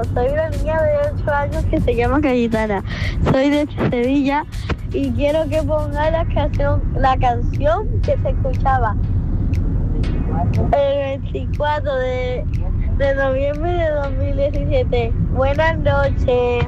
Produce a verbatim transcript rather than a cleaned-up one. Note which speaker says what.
Speaker 1: Soy una niña de ocho años que se llama Cayetana. Soy de Sevilla y quiero que ponga la canción, la canción que se escuchaba el veinticuatro de, de noviembre de dos mil diecisiete. Buenas noches.